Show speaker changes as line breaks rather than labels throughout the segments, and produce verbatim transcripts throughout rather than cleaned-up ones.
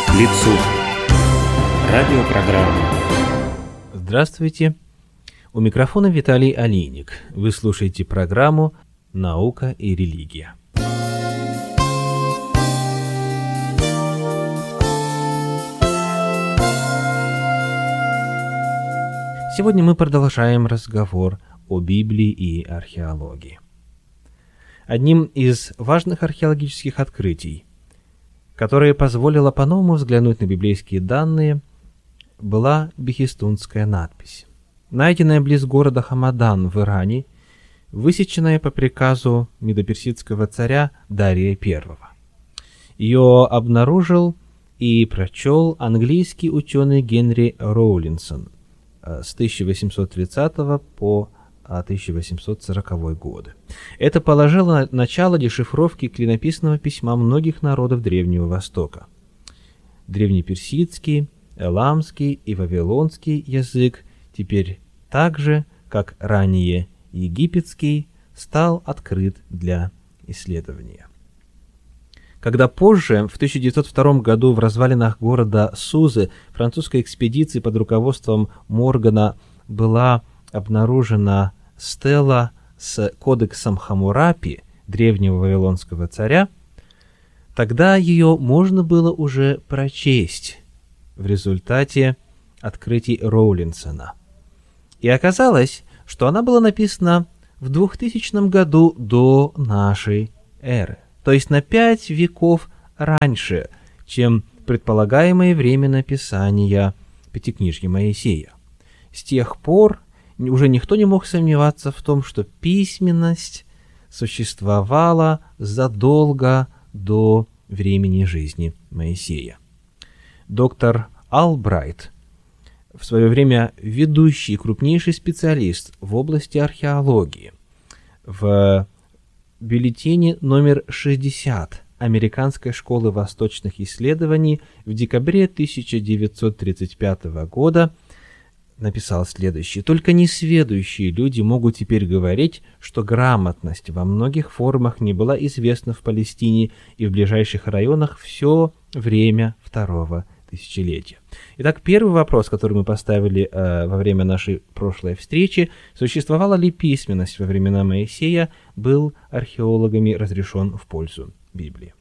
к лицу. Радиопрограмма.
Здравствуйте. У микрофона Виталий Алиник. Вы слушаете программу «Наука и религия». Сегодня мы продолжаем разговор о Библии и археологии. Одним из важных археологических открытий, которое позволило по-новому взглянуть на библейские данные, была бехистунская надпись, найденная близ города Хамадан в Иране, высеченная по приказу медоперсидского царя Дария Первого. Ее обнаружил и прочел английский ученый Генри Роулинсон с тысяча восемьсот тридцатого по тысяча восемьсот сороковой годы. Это положило начало дешифровке клинописного письма многих народов Древнего Востока. Древнеперсидский, эламский и вавилонский язык теперь так же, как ранее египетский, стал открыт для исследования. Когда позже, в тысяча девятьсот втором году, в развалинах города Сузы французской экспедиции под руководством Моргана была обнаружена стела с кодексом Хаммурапи, древнего вавилонского царя, тогда ее можно было уже прочесть в результате открытий Роулинсона. И оказалось, что она была написана в двухтысячном году до нашей эры, то есть на пять веков раньше, чем предполагаемое время написания Пятикнижья Моисея. С тех пор уже никто не мог сомневаться в том, что письменность существовала задолго до времени жизни Моисея. Доктор Албрайт, в свое время ведущий крупнейший специалист в области археологии, в бюллетене номер шестьдесят Американской школы восточных исследований в декабре тысяча девятьсот тридцать пятого года написал следующее: «Только несведущие люди могут теперь говорить, что грамотность во многих формах не была известна в Палестине и в ближайших районах все время второго тысячелетия». Итак, первый вопрос, который мы поставили э, во время нашей прошлой встречи: существовала ли письменность во времена Моисея, был археологами разрешен в пользу Библии.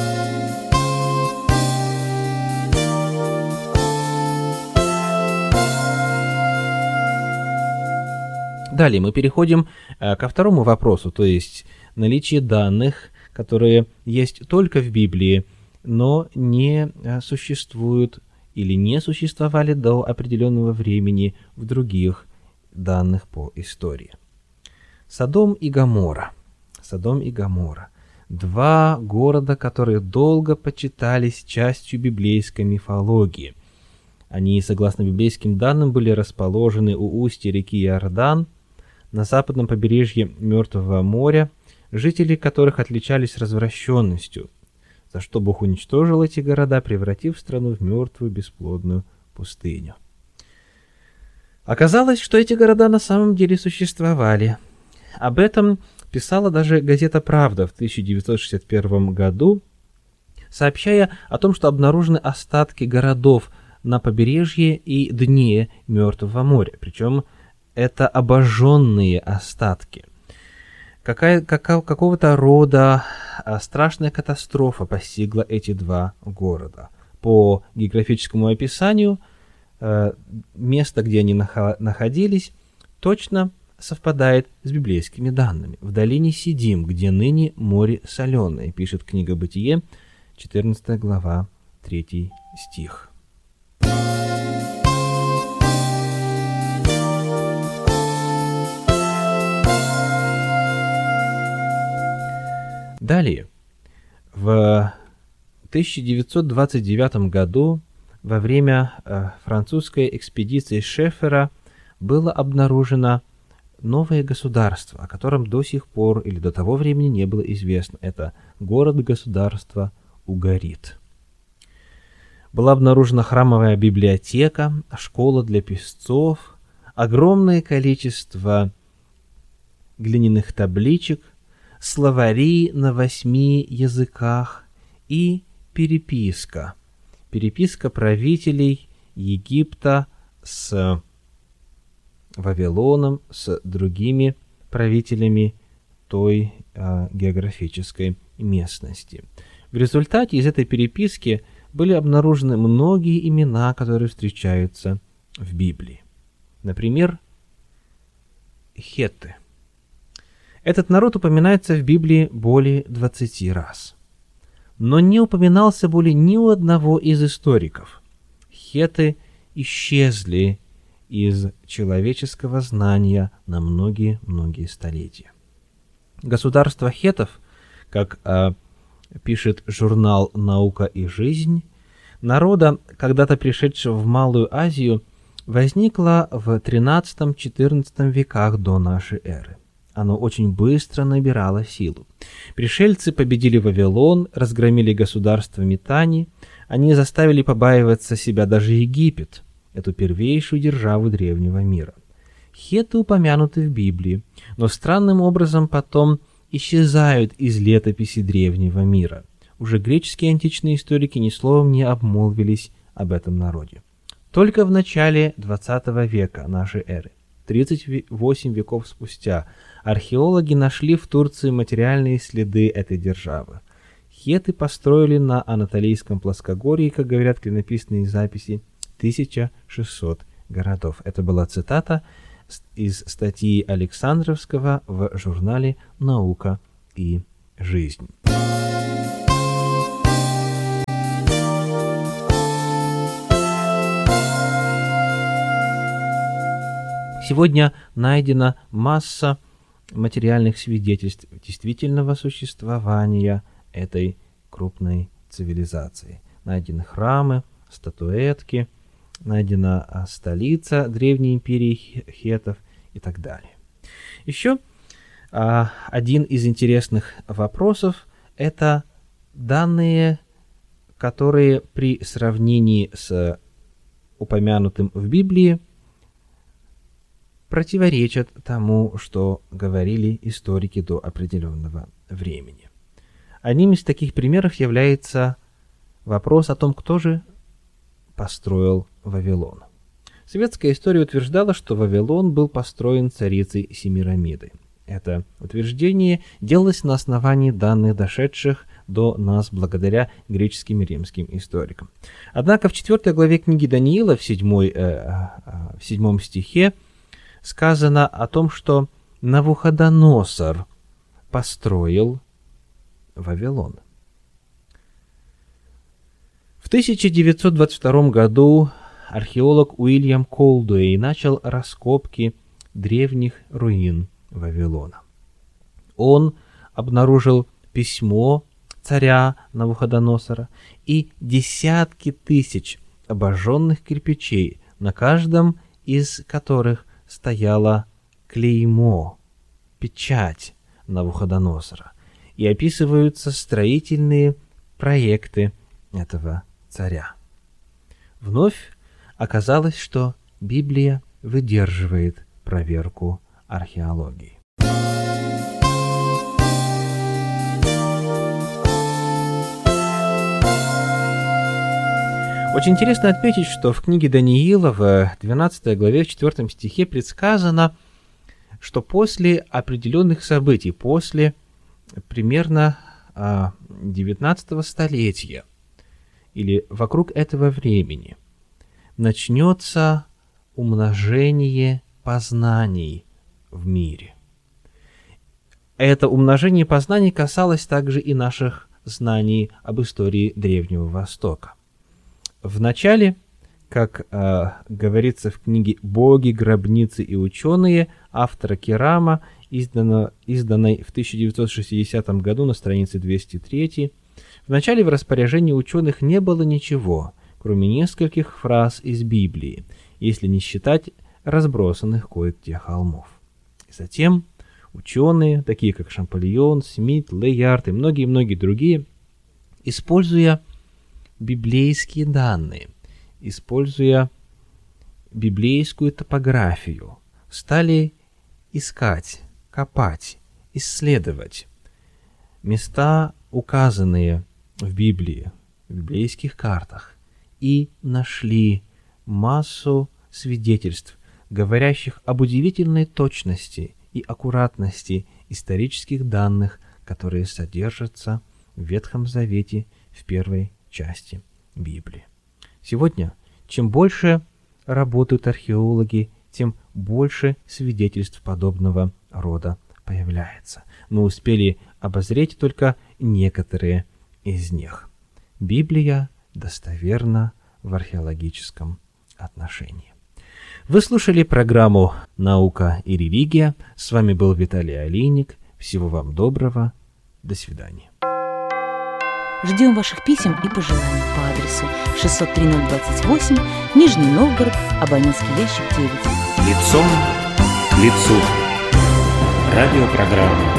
Далее мы переходим э, ко второму вопросу, то есть наличие данных, которые есть только в Библии, но не э, существуют или не существовали до определенного времени в других данных по истории. Содом и Гоморра. Содом и Гоморра. Два города, которые долго почитались частью библейской мифологии. Они, согласно библейским данным, были расположены у устья реки Иордан, на западном побережье Мертвого моря, жители которых отличались развращенностью, за что Бог уничтожил эти города, превратив страну в мертвую бесплодную пустыню. Оказалось, что эти города на самом деле существовали. Об этом писала даже газета «Правда» в тысяча девятьсот шестьдесят первом году, сообщая о том, что обнаружены остатки городов на побережье и дне Мертвого моря, причем это обожженные остатки. Какая, какая, какого-то рода а, страшная катастрофа постигла эти два города. По географическому описанию, э, место, где они нах- находились, точно совпадает с библейскими данными. В долине Сидим, где ныне море соленое, пишет книга Бытие, четырнадцатая глава, третий стих. Далее, в тысяча девятьсот двадцать девятом году, во время э, французской экспедиции Шеффера, было обнаружено новое государство, о котором до сих пор или до того времени не было известно. Это город-государство Угарит. Была обнаружена храмовая библиотека, школа для писцов, огромное количество глиняных табличек, словари на восьми языках и переписка переписка правителей Египта с Вавилоном, с другими правителями той э, географической местности. В результате из этой переписки были обнаружены многие имена, которые встречаются в Библии. Например, хетты. Этот народ упоминается в Библии более двадцати раз, но не упоминался более ни у одного из историков. Хетты исчезли из человеческого знания на многие-многие столетия. Государство хеттов, как э, пишет журнал «Наука и жизнь», народа, когда-то пришедшего в Малую Азию, возникло в тринадцатом-четырнадцатом веках до нашей эры. Оно очень быстро набирало силу. Пришельцы победили Вавилон, разгромили государство Митани, они заставили побаиваться себя даже Египет, эту первейшую державу древнего мира. Хетты упомянуты в Библии, но странным образом потом исчезают из летописи древнего мира. Уже греческие античные историки ни словом не обмолвились об этом народе. Только в начале двадцатого века нашей эры, тридцать восемь веков спустя, археологи нашли в Турции материальные следы этой державы. Хетты построили на Анатолийском плоскогорье, как говорят клинописные записи, тысяча шестьсот городов. Это была цитата из статьи Александровского в журнале «Наука и жизнь». Сегодня найдена масса материальных свидетельств действительного существования этой крупной цивилизации. Найдены храмы, статуэтки, найдена столица древней империи хеттов и так далее. Еще а, один из интересных вопросов – это данные, которые при сравнении с упомянутым в Библии противоречат тому, что говорили историки до определенного времени. Одним из таких примеров является вопрос о том, кто же построил Вавилон. Советская история утверждала, что Вавилон был построен царицей Семирамидой. Это утверждение делалось на основании данных, дошедших до нас благодаря греческим и римским историкам. Однако в четвёртой главе книги Даниила, в, седьмой, э, в седьмом стихе, сказано о том, что Навуходоносор построил Вавилон. В тысяча девятьсот двадцать втором году археолог Уильям Колдуэй начал раскопки древних руин Вавилона. Он обнаружил письмо царя Навуходоносора и десятки тысяч обожженных кирпичей, на каждом из которых стояло клеймо, печать Навуходоносора, и описываются строительные проекты этого царя. Вновь оказалось, что Библия выдерживает проверку археологии. Очень интересно отметить, что в книге Даниила в двенадцатой главе, в четвёртом стихе предсказано, что после определенных событий, после примерно девятнадцатого столетия или вокруг этого времени, начнется умножение познаний в мире. Это умножение познаний касалось также и наших знаний об истории Древнего Востока. В начале, как э, говорится в книге «Боги, гробницы и ученые» автора Керама, издано, изданной в тысяча девятьсот шестидесятом году на странице двести три, в начале в распоряжении ученых не было ничего, кроме нескольких фраз из Библии, если не считать разбросанных кое-где холмов. И затем ученые, такие как Шампольон, Смит, Лейярд и многие-многие другие, используя библейские данные, используя библейскую топографию, стали искать, копать, исследовать места, указанные в Библии, в библейских картах, и нашли массу свидетельств, говорящих об удивительной точности и аккуратности исторических данных, которые содержатся в Ветхом Завете в первой части Библии. Сегодня, чем больше работают археологи, тем больше свидетельств подобного рода появляется. Мы успели обозреть только некоторые из них. Библия достоверна в археологическом отношении. Вы слушали программу «Наука и религия». С вами был Виталий Алейник. Всего вам доброго. До свидания.
Ждем ваших писем и пожеланий по адресу шестьсот три ноль двадцать восемь, Нижний Новгород, абонентский ящик девять.
Лицом к лицу. Радиопрограмма.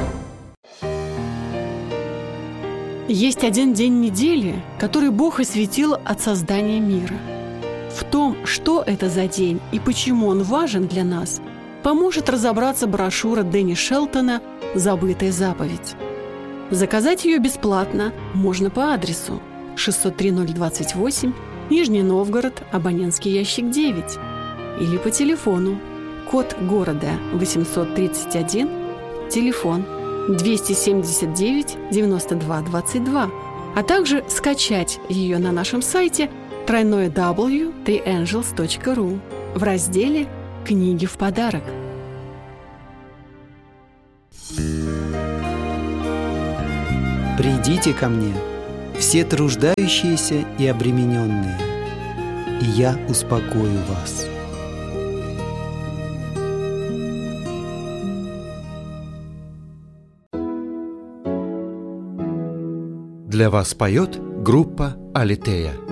Есть один день недели, который Бог осветил от создания мира. В том, что это за день и почему он важен для нас, поможет разобраться брошюра Дэнни Шелтона «Забытая заповедь». Заказать ее бесплатно можно по адресу шестьсот три ноль двадцать восемь, Нижний Новгород, абонентский ящик девять, или по телефону, код города восемьсот тридцать один, телефон двести семьдесят девять девяносто два двадцать два, а также скачать ее на нашем сайте дабл ю дабл ю дабл ю точка три энджелс точка ру в разделе «Книги в подарок».
«Придите ко мне, все труждающиеся и обремененные, и я успокою вас».
Для вас поет группа «Алитея».